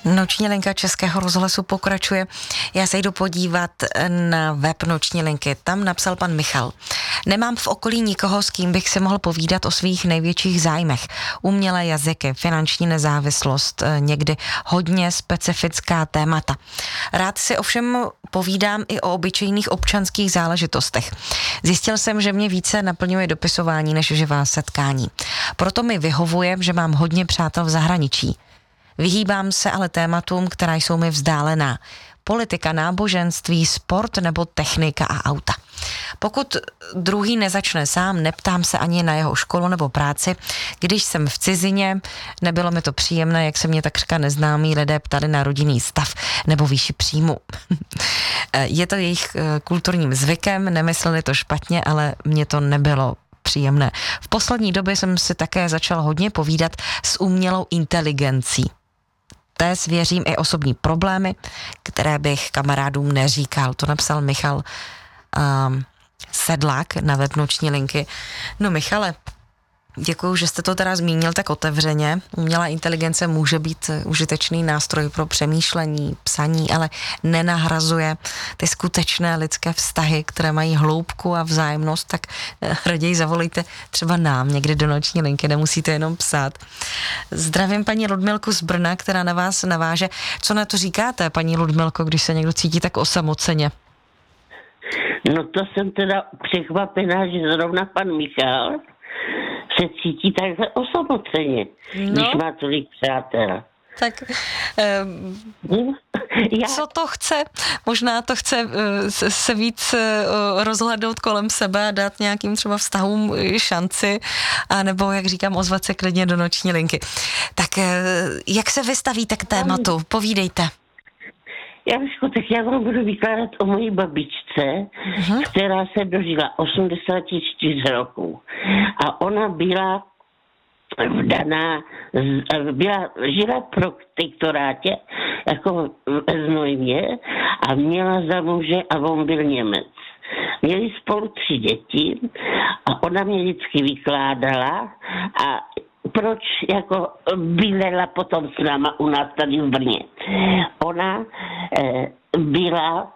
Noční linka Českého rozhlasu pokračuje. Já se jdu podívat na web Noční linky. Tam napsal pan Michal. Nemám v okolí nikoho, s kým bych si mohl povídat o svých největších zájmech. Umělé jazyky, finanční nezávislost, někdy hodně specifická témata. Rád si ovšem povídám i o obyčejných občanských záležitostech. Zjistil jsem, že mě více naplňuje dopisování než živá setkání. Proto mi vyhovuje, že mám hodně přátel v zahraničí. Vyhýbám se ale tématům, která jsou mi vzdálená. Politika, náboženství, sport nebo technika a auta. Pokud druhý nezačne sám, neptám se ani na jeho školu nebo práci. Když jsem v cizině, nebylo mi to příjemné, jak se mě takřka neznámí lidé ptali na rodinný stav nebo výši příjmu. Je to jejich kulturním zvykem, nemysleli to špatně, ale mě to nebylo příjemné. V poslední době jsem si také začal hodně povídat s umělou inteligencí. Té svěřím i osobní problémy, které bych kamarádům neříkal. To napsal Michal Sedlák na web Noční linky. No Michale, děkuju, že jste to teda zmínil tak otevřeně. Umělá inteligence může být užitečný nástroj pro přemýšlení, psaní, ale nenahrazuje ty skutečné lidské vztahy, které mají hloubku a vzájemnost, tak raději zavolejte třeba nám někdy do Noční linky, nemusíte jenom psát. Zdravím paní Ludmilku z Brna, která na vás naváže. Co na to říkáte, paní Ludmilko, když se někdo cítí tak osamoceně? No to jsem teda překvapená, že zrovna pan Michal se cítí takhle osamoceně, když má tolik přátel. Tak co to chce? Možná to chce se víc rozhlédnout kolem sebe a dát nějakým třeba vztahům šanci, a nebo, jak říkám, ozvat se klidně do Noční linky. Tak jak se vystavíte k tématu? Povídejte. Tak já vám budu vykládat o mojí babičce, která se dožila 84 roků. A ona byla vdaná, žila v protektorátě jako v Znojmě a měla za muže a on byl Němec. Měli spolu 3 děti a ona mě vždycky vykládala a proč jako bydlela potom s náma u nás tady v Brně. Ona byla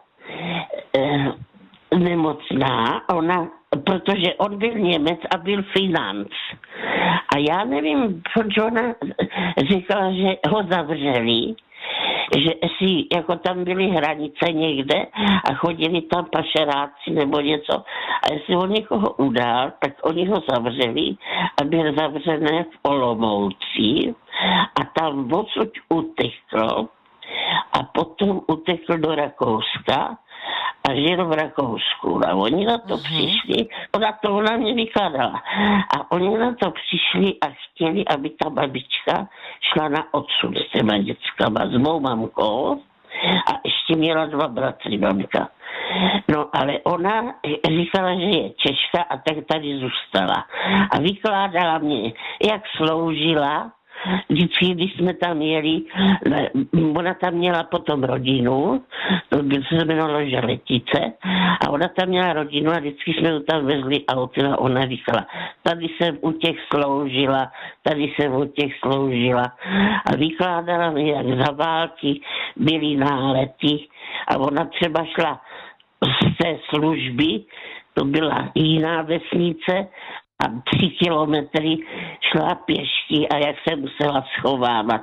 nemocná, protože on byl Němec a byl financ. A já nevím, proč ona říkala, že ho zavřeli, že si, jako tam byly hranice někde a chodili tam pašeráci nebo něco. A jestli on někoho udál, tak oni ho zavřeli a byl zavřený v Olomouci a tam odsud utekl a potom utekl do Rakouska a žil v Rakousku. A oni na to přišli, ona mě vykládala. A oni na to přišli a chtěli, aby ta babička šla na odsud s těma dětskama, s mou mamkou a ještě měla 2 bratry, mamka. No ale ona říkala, že je Češka a tak tady zůstala. A vykládala mě, jak sloužila. Vždycky, když jsme tam jeli, ona tam měla potom rodinu, to se jmenovalo Želetice, a ona tam měla rodinu a vždycky jsme to tam vezli autem a ona říkala, tady jsem u těch sloužila, tady jsem u těch sloužila. A vykládala mi, jak za války byly nálety a ona třeba šla z té služby, to byla jiná vesnice, a 3 kilometry šla pěšky a jak se musela schovávat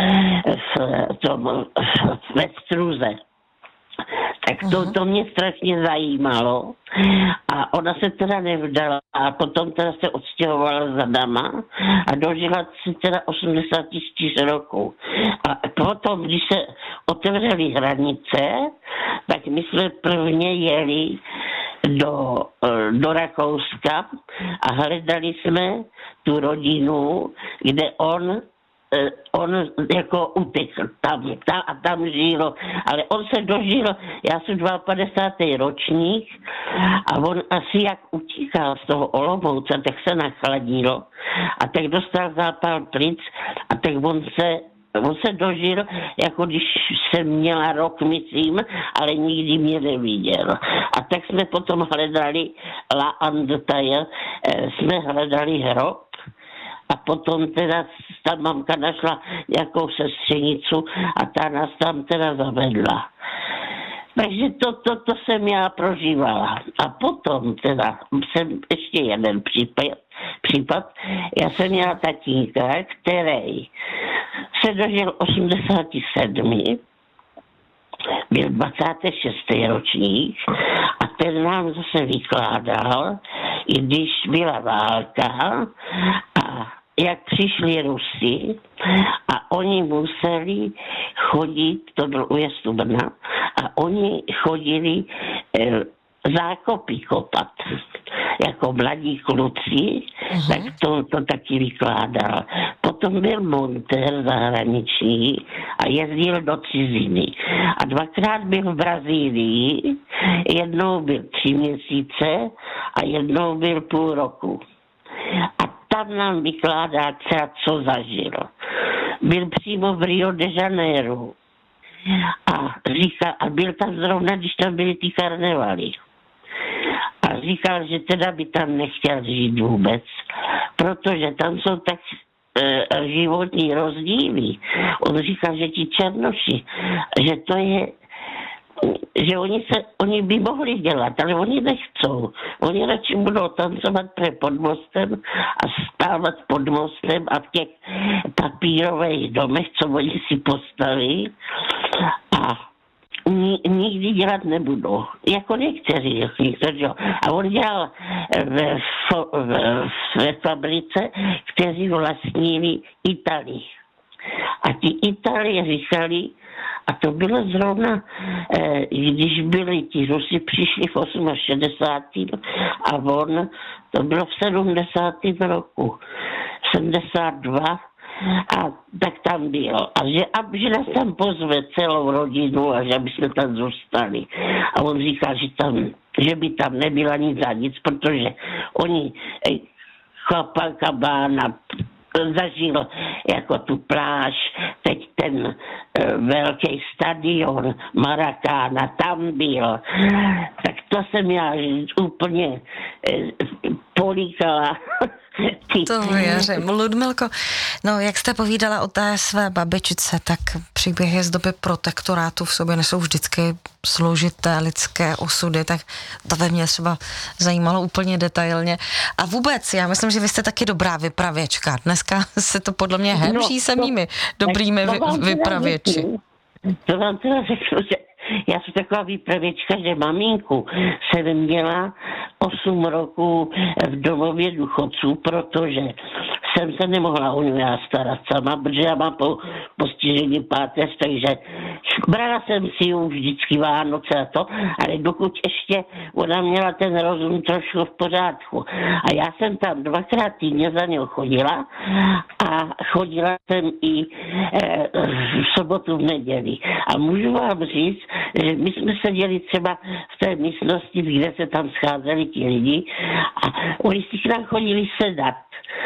ve struze. Tak to mě strašně zajímalo a ona se teda nevdala a potom teda se odstěhovala za dama a dožila si teda 84 roků. A potom, když se otevřely hranice, tak my jsme prvně jeli do Rakouska a hledali jsme tu rodinu, kde on jako utekl tam žil, ale on se dožil, já jsem 52. ročník a on asi jak utíkal z toho Olomouce, tak se nachladilo a tak dostal zápal plic a tak on se dožil, jako když jsem měla rok, myslím, ale nikdy mě neviděl. A tak jsme potom hledali La Andetaille, jsme hledali hrob A potom teda ta mamka našla nějakou sestřenicu a ta nás tam teda zavedla. Takže to jsem já prožívala. A potom teda jsem ještě jeden případ. Já jsem měla tatínka, který se dožil 87. Byl 26. ročník a ten nám zase vykládal, i když byla válka a jak přišli Rusi a oni museli chodit, to byl újezd Brna, a oni chodili zákopy kopat jako mladí kluci, tak to taky vykládal. Potom byl montér zahraniční a jezdil do ciziny. A dvakrát byl v Brazílii, jednou byl 3 měsíce a jednou byl půl roku. A tam nám vykládá třeba, co zažil. Byl přímo v Rio de Janeiro. A byl tam zrovna, když tam byly ty karnevaly. A říkal, že teda by tam nechtěl žít vůbec, protože tam jsou tak životní rozdíly. On říkal, že ti černoši, že to je, že oni by mohli dělat, ale oni nechcou. Oni radši budou tancovat pod mostem a spávat pod mostem a v těch papírových domech, co oni si postaví, a nikdy dělat nebudou. Jako někteří. A on dělal ve fabrice, kteří vlastnili Italii. A ti Itálie říkali, a to bylo zrovna, když byli ti Rusi, přišli v 68. a on, to bylo v 70. roku, 72, a tak tam bylo. A že nás tam pozve celou rodinu a že by jsme tam zůstali. A on říkal, že by tam nebyla nic za nic, protože oni Copacabana zažil jako tu pláž, teď ten velký stadion Maracana tam byl. Tak to jsem já úplně políkala. To věřím. Ludmilko, no jak jste povídala o té své babičce, tak příběhy z doby protektorátu v sobě nesou vždycky složité lidské osudy, tak to ve mně třeba zajímalo úplně detailně. A vůbec, já myslím, že vy jste taky dobrá vypravěčka. Dneska se to podle mě hemží samými dobrými vypravěči. To vám teda řeknu, že já jsem taková výpravěčka, že maminku jsem měla 8 roků v domově důchodců, protože jsem se nemohla o ní starat sama, protože já mám postižení páteř, takže brala jsem si ji vždycky Vánoce a to, ale dokud ještě ona měla ten rozum trošku v pořádku. A já jsem tam 2krát týdně za něho chodila a chodila jsem i v sobotu v neděli. A můžu vám říct, že my jsme seděli třeba v té místnosti, kde se tam scházeli ti lidi a oni si k nám chodili sedat.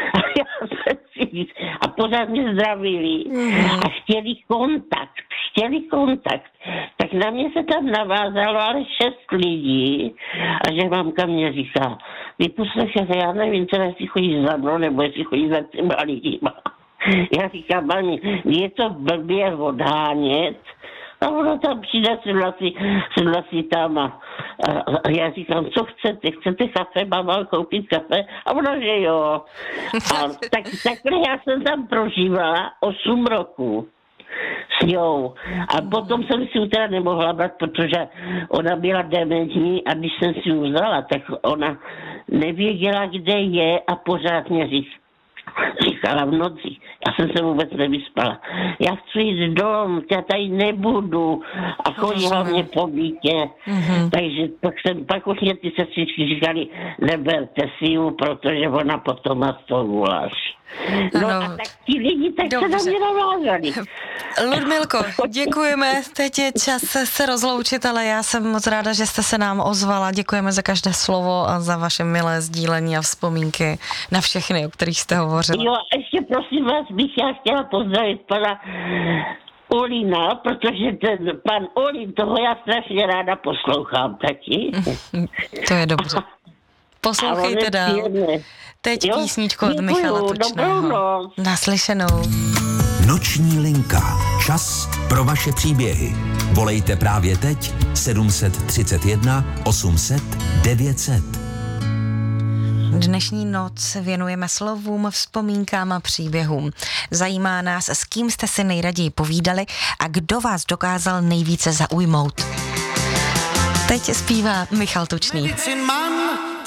A pořád mě zdravili a chtěli kontakt. Tak na mě se tam navázalo ale 6 lidí a že mamka mě říká, vy poslechněte, já nevím, teda jestli chodíš za mnou, nebo jestli chodíš za těma lidima. Já říkám, mami, je to blbě odhánět, a ono tam přijde, sedla si tam a já říkám, co chcete kafe, mám koupit kafe? A ono, že jo. A takhle já jsem tam prožívala 8 roků s ňou. A potom jsem si ji teda nemohla brát, protože ona byla dementní a když jsem si ji vzala, tak ona nevěděla, kde je a pořád mě říkala v noci. Já jsem se vůbec nevyspala. Já chci jít dom, já tady nebudu. A chodí hlavně po bytě. Takže pak už mě ty sestřičky říkali, neberte si ji, protože ona potom má z toho guláš. No a tak ti lidi tak se na mě navázali. Ludmilko, děkujeme. Teď je čas se rozloučit, ale já jsem moc ráda, že jste se nám ozvala. Děkujeme za každé slovo a za vaše milé sdílení a vzpomínky na všechny, o kterých jste hovořila. Jo, ještě prosím vás, bych já chtěla pozdravit pana Olina, protože ten pan Olin, toho já strašně ráda poslouchám taky. To je dobře. Poslouchejte dál. Teď písničku od Michala Tučného. Naslyšenou. Noční linka. Čas pro vaše příběhy. Volejte právě teď 731 800 900. Dnešní noc věnujeme slovům, vzpomínkám a příběhům. Zajímá nás, s kým jste si nejraději povídali a kdo vás dokázal nejvíce zaujmout. Teď zpívá Michal Tučný. Medicin man